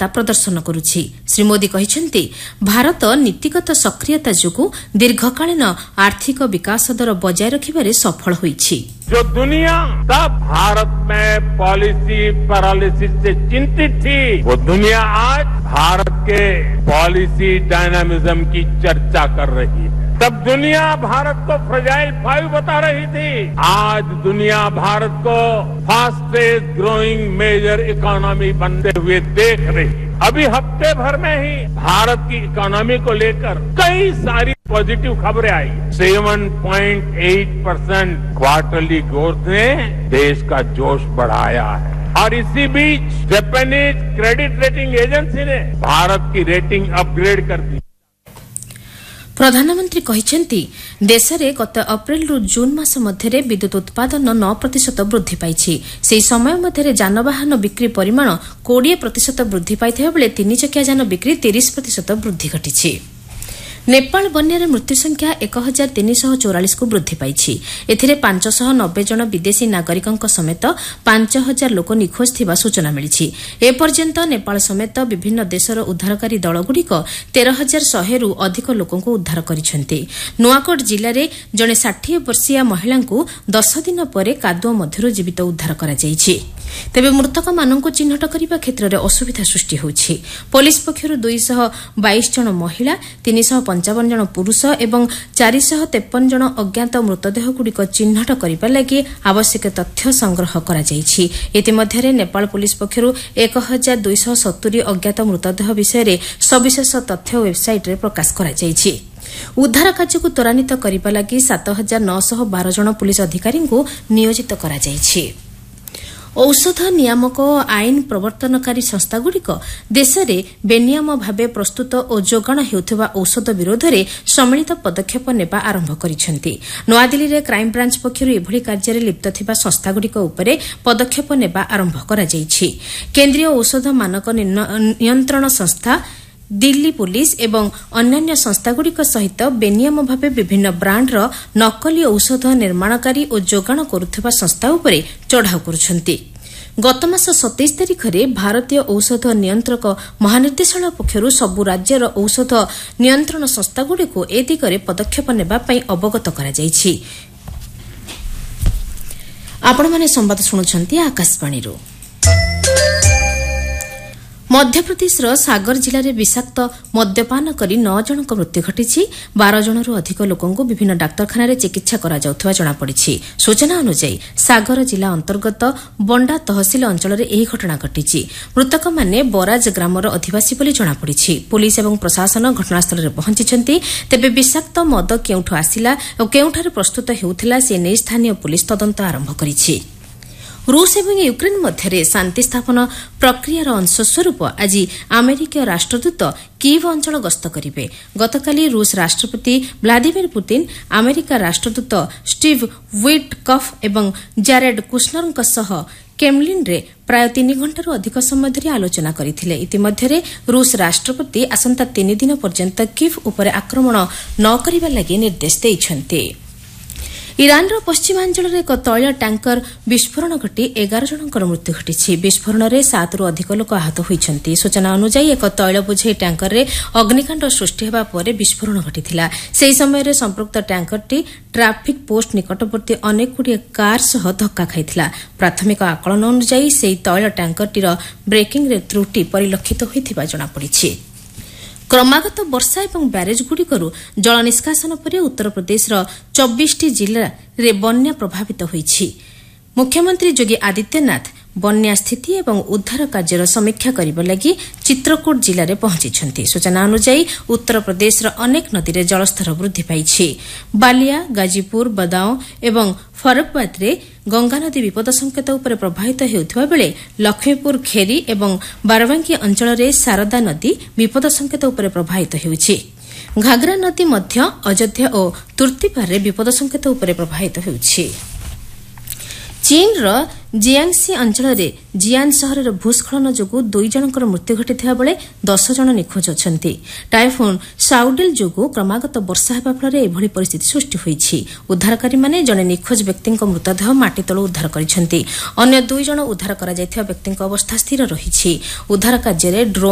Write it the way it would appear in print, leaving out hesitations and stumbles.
ସଫଳତା ପ୍ରଦର୍ଶନ କରୁଛି। ଶ୍ରୀ ମୋଦି କହିଛନ୍ତି ଭାରତ ନୀତିଗତ ସକ୍ରିୟତା ଯୋଗୁଁ ଦୀର୍ଘକାଳୀନ ଆର୍ଥିକ ବିକାଶ ଦର ବଜାୟ ରଖିବାରେ ସଫଳ ହୋଇଛି। जो दुनिया तब भारत में पॉलिसी पैरालिसिस से चिंतित थी, वो दुनिया आज भारत के पॉलिसी डायनामिज्म की चर्चा कर रही है। तब दुनिया भारत को फ्रेजाइल 5 बता रही थी, आज दुनिया भारत को फास्टेस्ट ग्रोइंग मेजर इकोनॉमी बनते हुए देख रही है। अभी हफ्ते भर में ही भारत की इकोनॉमी को लेकर कई सारी पॉजिटिव खबरें आई। 7.8% क्वार्टरली ग्रोथ ने देश का जोश बढ़ाया है और इसी बीच जापानीज क्रेडिट रेटिंग एजेंसी ने भारत की रेटिंग अपग्रेड कर दी। प्रधानमंत्री କହିଛନ୍ତି ଦେଶରେ ଗତ ଅପ୍ରେଲରୁ ଜୁନ୍ ମାସ ମଧ୍ୟରେ ବିଦ୍ୟୁତ୍ ଉତ୍ପାଦନ 9% ବୃଦ୍ଧି ପାଇଛି। ସେହି ସମୟ ମଧ୍ୟରେ ଯାନବାହନ ବିକ୍ରି ପରିମାଣ 20% ବୃଦ୍ଧି ପାଇଥିବା ବେଳେ ତିନିଚକିଆ ଯାନ ବିକ୍ରି 30% ବୃଦ୍ଧି ଘଟିଛି। ନେପାଳ ବନ୍ୟାରେ ମୃତ୍ୟୁ ସଂଖ୍ୟା 1344କୁ ବୃଦ୍ଧି ପାଇଛି। ଏଥିରେ 590 ଜଣ ବିଦେଶୀ ନାଗରିକଙ୍କ ସମେତ 5000 ଲୋକ ନିଖୋଜ ଥିବା ସୂଚନା ମିଳିଛି। ଏପର୍ଯ୍ୟନ୍ତ ନେପାଳ ସମେତ ବିଭିନ୍ନ ଦେଶର ଉଦ୍ଧାରକାରୀ ଦଳଗୁଡ଼ିକ 13100ରୁ ଅଧିକ ଲୋକଙ୍କୁ ଉଦ୍ଧାର କରିଛନ୍ତି। ନୂଆକୋଟ ଜିଲ୍ଲାରେ ଜଣେ 60 ବର୍ଷିଆ ମହିଳାଙ୍କୁ 10 ଦିନ ପରେ କାଦୁଅ ମଧ୍ୟରୁ ଜୀବିତ ଉଦ୍ଧାର କରାଯାଇଛି। ତେବେ ମୃତକମାନଙ୍କୁ ଚିହ୍ନଟ କରିବା କ୍ଷେତ୍ରରେ ଅସୁବିଧା ସୃଷ୍ଟି ହେଉଛି। ପୋଲିସ ପକ୍ଷରୁ 222 ଜଣ ମହିଳା, 355 ଜଣ ପୁରୁଷ ଏବଂ 453 ଜଣ ଅଜ୍ଞାତ ମୃତଦେହଗୁଡ଼ିକ ଚିହ୍ନଟ କରିବା ଲାଗି ଆବଶ୍ୟକ ତଥ୍ୟ ସଂଗ୍ରହ କରାଯାଇଛି। ଇତିମଧ୍ୟରେ ନେପାଳ ପୋଲିସ ପକ୍ଷରୁ 1270 ଅଜ୍ଞାତ ମୃତଦେହ ବିଷୟରେ ସବିଶେଷ ତଥ୍ୟ ୱେବସାଇଟ୍ରେ ପ୍ରକାଶ କରାଯାଇଛି। ଉଦ୍ଧାର କାର୍ଯ୍ୟକୁ ତ୍ୱରାନ୍ୱିତ କରିବା ଲାଗି 7912 ଜଣ ପୁଲିସ ଅଧିକାରୀଙ୍କୁ ନିୟୋଜିତ କରାଯାଇଛି। ଔଷଧ ନିୟାମକ ଓ ଆଇନ ପ୍ରବର୍ତ୍ତନକାରୀ ସଂସ୍ଥାଗୁଡ଼ିକ ଦେଶରେ ବେନିୟମ ଭାବେ ପ୍ରସ୍ତୁତ ଓ ଯୋଗାଣ ହେଉଥିବା ଔଷଧ ବିରୋଧରେ ସମ୍ମିଳିତ ପଦକ୍ଷେପ ନେବା ଆରମ୍ଭ କରିଛନ୍ତି। ନୂଆଦିଲ୍ଲୀରେ କ୍ରାଇମବ୍ରାଞ୍ଚ ପକ୍ଷରୁ ଏଭଳି କାର୍ଯ୍ୟରେ ଲିପ୍ତ ଥିବା ସଂସ୍ଥାଗୁଡ଼ିକ ଉପରେ ପଦକ୍ଷେପ ନେବା ଆରମ୍ଭ କରାଯାଇଛି। କେନ୍ଦ୍ରୀୟ ଔଷଧ ମାନକ ନିୟନ୍ତ୍ରଣ ସଂସ୍ଥା, ଦିଲ୍ଲୀ ପୁଲିସ ଏବଂ ଅନ୍ୟାନ୍ୟ ସଂସ୍ଥାଗୁଡ଼ିକ ସହିତ ବେନିୟମ ଭାବେ ବିଭିନ୍ନ ବ୍ରାଣ୍ଡର ନକଲି ଔଷଧ ନିର୍ମାଣକାରୀ ଓ ଯୋଗାଣ କରୁଥିବା ସଂସ୍ଥା ଉପରେ ଚଢ଼ାଉ କରୁଛନ୍ତି। ଗତ ମାସ 27 ତାରିଖରେ ଭାରତୀୟ ଔଷଧ ନିୟନ୍ତ୍ରକ ମହାନିର୍ଦ୍ଦେଶାଳୟ ପକ୍ଷରୁ ସବୁ ରାଜ୍ୟର ଔଷଧ ନିୟନ୍ତ୍ରଣ ସଂସ୍ଥାଗୁଡ଼ିକୁ ଏ ଦିଗରେ ପଦକ୍ଷେପ ନେବା ପାଇଁ ଅବଗତ କରାଯାଇଛି। ଆପଣମାନେ ସମ୍ବାଦ ଶୁଣୁଛନ୍ତି ଆକାଶବାଣୀରୁ। ମଧ୍ୟପ୍ରଦେଶର ସାଗର ଜିଲ୍ଲାରେ ବିଷାକ୍ତ ମଦ୍ୟପାନ କରି 9 ଜଣଙ୍କ ମୃତ୍ୟୁ ଘଟିଛି। 12 ଜଣରୁ ଅଧିକ ଲୋକଙ୍କୁ ବିଭିନ୍ନ ଡାକ୍ତରଖାନାରେ ଚିକିତ୍ସା କରାଯାଉଥିବା ଜଣାପଡ଼ିଛି। ସୂଚନା ଅନୁଯାୟୀ ସାଗର ଜିଲ୍ଲା ଅନ୍ତର୍ଗତ ବଣ୍ଡା ତହସିଲ ଅଞ୍ଚଳରେ ଏହି ଘଟଣା ଘଟିଛି। ମୃତକମାନେ ବରାଜ ଗ୍ରାମର ଅଧିବାସୀ ବୋଲି ଜଣାପଡ଼ିଛି। ପୁଲିସ ଏବଂ ପ୍ରଶାସନ ଘଟଣାସ୍ଥଳରେ ପହଞ୍ଚିଛନ୍ତି। ତେବେ ବିଷାକ୍ତ ମଦ କେଉଁଠୁ ଆସିଲା ଓ କେଉଁଠାରେ ପ୍ରସ୍ତୁତ ହେଉଥିଲା ସେ ନେଇ ସ୍ଥାନୀୟ ପୁଲିସ ତଦନ୍ତ ଆରମ୍ଭ କରିଛି। ରୁଷ ଏବଂ ୟୁକ୍ରେନ୍ ମଧ୍ୟରେ ଶାନ୍ତି ସ୍ଥାପନ ପ୍ରକ୍ରିୟାର ଅଂଶସ୍ୱରୂପ ଆଜି ଆମେରିକୀୟ ରାଷ୍ଟ୍ରଦୂତ କିଭ୍ ଅଞ୍ଚଳ ଗସ୍ତ କରିବେ। ଗତକାଲି ରୁଷ ରାଷ୍ଟ୍ରପତି ଭ୍ଲାଦିମିର୍ ପୁତିନ୍ ଆମେରିକା ରାଷ୍ଟ୍ରଦୂତ ଷ୍ଟିଭ୍ ୱିଟ୍କଫ୍ ଏବଂ ଜାରେଡ୍ କୁଶ୍ନରଙ୍କ ସହ କେମ୍ଲିନ୍ରେ ପ୍ରାୟ 3 ଘଣ୍ଟାରୁ ଅଧିକ ସମୟ ଧରି ଆଲୋଚନା କରିଥିଲେ। ଇତିମଧ୍ୟରେ ରୁଷ ରାଷ୍ଟ୍ରପତି ଆସନ୍ତା 3 ଦିନ ପର୍ଯ୍ୟନ୍ତ କିଭ୍ ଉପରେ ଆକ୍ରମଣ ନ କରିବା ଲାଗି ନିର୍ଦ୍ଦେଶ ଦେଇଛନ୍ତି। ଇରାନ୍ର ପଶ୍ଚିମାଞ୍ଚଳରେ ଏକ ତୈଳ ଟ୍ୟାଙ୍କର ବିସ୍ଫୋରଣ ଘଟି 11 ଜଣଙ୍କର ମୃତ୍ୟୁ ଘଟିଛି। ବିସ୍ଫୋରଣରେ 7ରୁ ଅଧିକ ଲୋକ ଆହତ ହୋଇଛନ୍ତି। ସୂଚନା ଅନୁଯାୟୀ ଏକ ତୈଳ ବୋଝେଇ ଟ୍ୟାଙ୍କରରେ ଅଗ୍ନିକାଣ୍ଡ ସୃଷ୍ଟି ହେବା ପରେ ବିସ୍ଫୋରଣ ଘଟିଥିଲା। ସେହି ସମୟରେ ସମ୍ପୃକ୍ତ ଟ୍ୟାଙ୍କରଟି ଟ୍ରାଫିକ୍ ପୋଷ୍ଟ ନିକଟବର୍ତ୍ତୀ ଅନେକଗୁଡ଼ିଏ କାର୍ ସହ ଧକ୍କା ଖାଇଥିଲା। ପ୍ରାଥମିକ ଆକଳନ ଅନୁଯାୟୀ ସେହି ତୈଳ ଟ୍ୟାଙ୍କରଟିର ବ୍ରେକିଂରେ ତ୍ରୁଟି ପରିଲକ୍ଷିତ ହୋଇଥିବା ଜଣାପଡ଼ିଛି। କ୍ରମାଗତ ବର୍ଷା ଏବଂ ବ୍ୟାରେଜ୍ଗୁଡ଼ିକରୁ ଜଳ ନିଷ୍କାସନ ପରେ ଉତ୍ତରପ୍ରଦେଶର 24ଟି ଜିଲ୍ଲାରେ ବନ୍ୟା ପ୍ରଭାବିତ ହୋଇଛି। ମୁଖ୍ୟମନ୍ତ୍ରୀ ଯୋଗୀ ଆଦିତ୍ୟନାଥ ବନ୍ୟା ସ୍ଥିତି ଏବଂ ଉଦ୍ଧାର କାର୍ଯ୍ୟର ସମୀକ୍ଷା କରିବା ଲାଗି ଚିତ୍ରକୂଟ ଜିଲ୍ଲାରେ ପହଞ୍ଚିଛନ୍ତି। ସୂଚନା ଅନୁଯାୟୀ ଉତ୍ତରପ୍ରଦେଶର ଅନେକ ନଦୀରେ ଜଳସ୍ତର ବୃଦ୍ଧି ପାଇଛି। ବାଲିଆ, ଗାଜିପୁର, ବଦାଉଁ ଏବଂ ଫରକ୍ବାଦରେ ଗଙ୍ଗାନଦୀ ବିପଦ ସଂକେତ ଉପରେ ପ୍ରବାହିତ ହେଉଥିବା ବେଳେ ଲକ୍ଷ୍ମୀପୁର, ଖେରି ଏବଂ ବାରବାଙ୍କୀ ଅଞ୍ଚଳରେ ଶାରଦା ନଦୀ ବିପଦ ସଂକେତ ଉପରେ ପ୍ରବାହିତ ହେଉଛି। ଘାଘରା ନଦୀ ମଧ୍ୟ ଅଯୋଧ୍ୟା ଓ ତୁର୍ତ୍ତିପାରରେ ବିପଦ ସଂକେତ ଉପରେ ପ୍ରବାହିତ ହେଉଛି। ଚୀନର ଜିଆଙ୍ଗସି ଅଞ୍ଚଳରେ ଜିଆନ୍ ସହରର ଭୂସ୍ଖଳନ ଯୋଗୁଁ 2 ଜଣଙ୍କର ମୃତ୍ୟୁ ଘଟିଥିବା ବେଳେ 10 ଜଣ ନିଖୋଜ ଅଛନ୍ତି। ଟାଇଫୁନ୍ ସାଉଡେଲ୍ ଯୋଗୁଁ କ୍ରମାଗତ ବର୍ଷା ହେବା ଫଳରେ ଏଭଳି ପରିସ୍ଥିତି ସୃଷ୍ଟି ହୋଇଛି। ଉଦ୍ଧାରକାରୀମାନେ ଜଣେ ନିଖୋଜ ବ୍ୟକ୍ତିଙ୍କ ମୃତଦେହ ମାଟି ତଳୁ ଉଦ୍ଧାର କରିଛନ୍ତି। ଅନ୍ୟ 2 ଜଣ ଉଦ୍ଧାର କରାଯାଇଥିବା ବ୍ୟକ୍ତିଙ୍କ ଅବସ୍ଥା ସ୍ଥିର ରହିଛି। ଉଦ୍ଧାର କାର୍ଯ୍ୟରେ ଡ୍ରୋନ୍